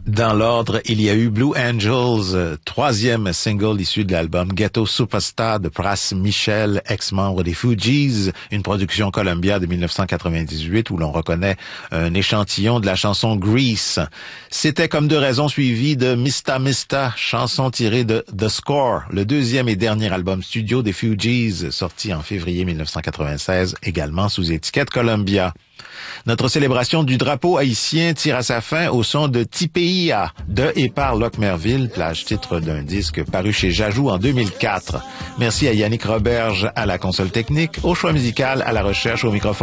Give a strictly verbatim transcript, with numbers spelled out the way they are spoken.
Dans l'ordre, il y a eu Blue Angels, euh, troisième single issu de l'album Ghetto Superstar de Pras Michel, ex-membre des Fugees, une production Columbia de mille neuf cent quatre-vingt-dix-huit où l'on reconnaît un échantillon de la chanson Grease. C'était Comme de raison suivi de Mista Mista, chanson tirée de The Score, le deuxième et dernier album studio des Fugees, sorti en février mille neuf cent quatre-vingt-seize, également sous étiquette Columbia. Notre célébration du drapeau haïtien tire à sa fin au son de Tipeia de et par Locke Merville, plage titre d'un disque paru chez Jajou en deux mille quatre. Merci à Yannick Roberge à la console technique, au choix musical, à la recherche, au microphone.